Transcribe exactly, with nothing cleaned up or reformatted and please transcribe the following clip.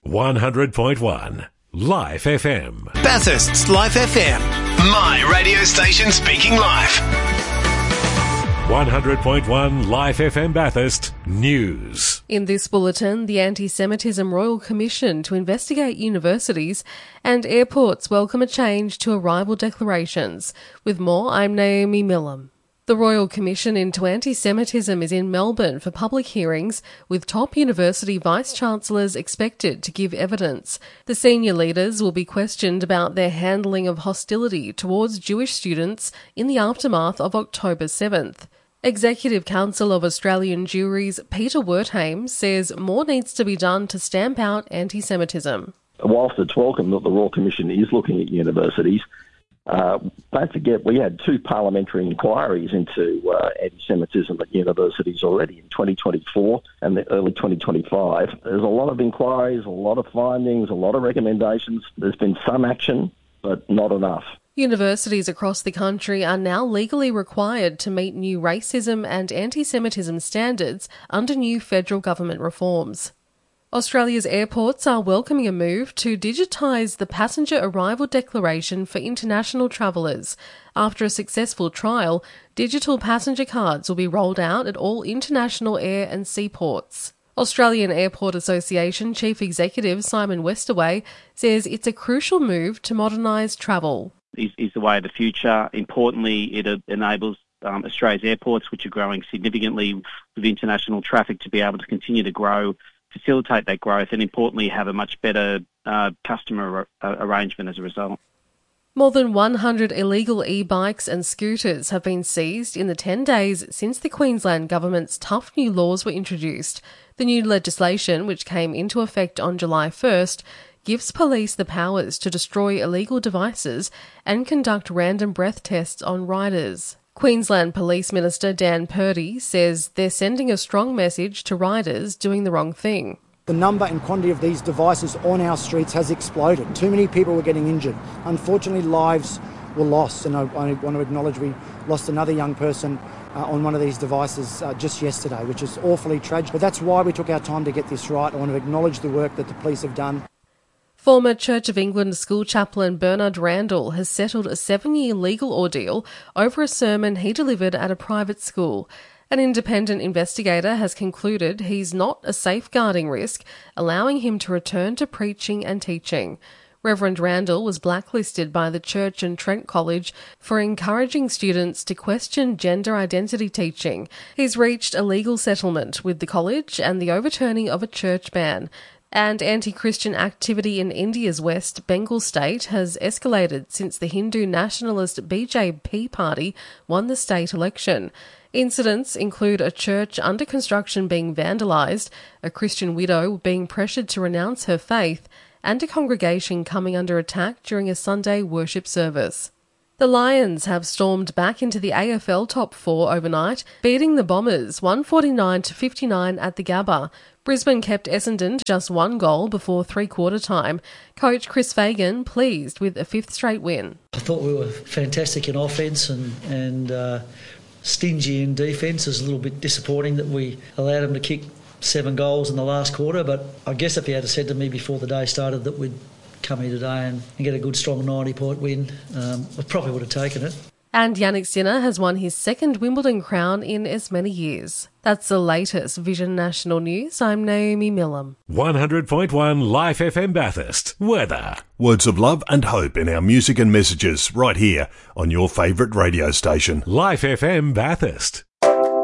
one hundred point one Life F M. Bathurst's Life F M. My radio station speaking life. one hundred point one Life F M Bathurst News. In this bulletin, the Anti-Semitism Royal Commission to investigate universities and airports welcome a change to arrival declarations. With more, I'm Naomi Millam. The Royal Commission into Anti-Semitism is in Melbourne for public hearings, with top university vice-chancellors expected to give evidence. The senior leaders will be questioned about their handling of hostility towards Jewish students in the aftermath of October seventh. Executive Council of Australian Juries Peter Wertheim says more needs to be done to stamp out anti-Semitism. Whilst it's welcome that the Royal Commission is looking at universities, Uh, don't forget, we had two parliamentary inquiries into uh, anti-Semitism at universities already in twenty twenty-four and the early twenty twenty-five. There's a lot of inquiries, a lot of findings, a lot of recommendations. There's been some action, but not enough. Universities across the country are now legally required to meet new racism and anti-Semitism standards under new federal government reforms. Australia's airports are welcoming a move to digitise the passenger arrival declaration for international travellers. After a successful trial, digital passenger cards will be rolled out at all international air and seaports. Australian Airport Association Chief Executive Simon Westaway says it's a crucial move to modernise travel. Is, is the way of the future. Importantly, it uh, enables um, Australia's airports, which are growing significantly with international traffic, to be able to continue to grow, facilitate that growth, and importantly have a much better uh, customer ar- arrangement as a result. More than one hundred illegal e-bikes and scooters have been seized in the ten days since the Queensland Government's tough new laws were introduced. The new legislation, which came into effect on July first, gives police the powers to destroy illegal devices and conduct random breath tests on riders. Queensland Police Minister Dan Purdy says they're sending a strong message to riders doing the wrong thing. The number and quantity of these devices on our streets has exploded. Too many people were getting injured. Unfortunately, lives were lost, and I, I want to acknowledge we lost another young person uh, on one of these devices uh, just yesterday, which is awfully tragic. But that's why we took our time to get this right. I want to acknowledge the work that the police have done. Former Church of England school chaplain Bernard Randall has settled a seven-year legal ordeal over a sermon he delivered at a private school. An independent investigator has concluded he's not a safeguarding risk, allowing him to return to preaching and teaching. Reverend Randall was blacklisted by the church and Trent College for encouraging students to question gender identity teaching. He's reached a legal settlement with the college and the overturning of a church ban. And anti-Christian activity in India's West Bengal state has escalated since the Hindu nationalist B J P party won the state election. Incidents include a church under construction being vandalised, a Christian widow being pressured to renounce her faith, and a congregation coming under attack during a Sunday worship service. The Lions have stormed back into the A F L top four overnight, beating the Bombers one forty-nine to fifty-nine at the Gabba. Brisbane kept Essendon to just one goal before three-quarter time. Coach Chris Fagan pleased with a fifth straight win. I thought we were fantastic in offence and, and uh, stingy in defence. It was a little bit disappointing that we allowed them to kick seven goals in the last quarter, but I guess if you had said to me before the day started that we'd come here today and, and get a good strong ninety-point win, um, I probably would have taken it. And Yannick Sinner has won his second Wimbledon crown in as many years. That's the latest Vision National News. I'm Naomi Millam. one hundred point one Life F M Bathurst. Weather. Words of love and hope in our music and messages right here on your favourite radio station. Life F M Bathurst.